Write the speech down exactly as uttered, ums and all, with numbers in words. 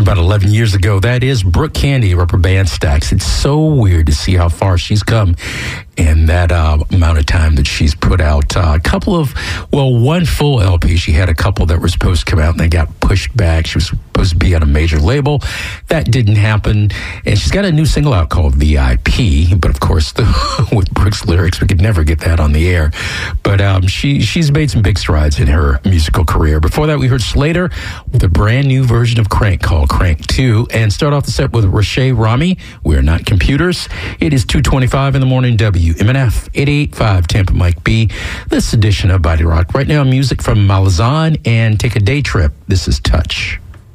from about eleven years ago. That is Brooke Candy, Rubber Band Stacks. It's so weird to see how far she's come in that uh, amount of time that she's put out uh, a couple of, well, one full L P. She had a couple that were supposed to come out and they got pushed back. She was supposed to be on a major label. That didn't happen. And she's got a new single out called V I P. But of course, the, with Brooke's lyrics, we could never get that on the air. But um, she she's made some big strides in her musical career. Before that, we heard Slater with a brand new version of Crank called Crank two. And start off the set with Rashay Rami. We're not computers. It is two twenty-five in the morning, W M N F eight eighty-five Tampa Mike B. This edition of Body Rock. Right now, music from Malazan and Take a Day Trip. This is Touch.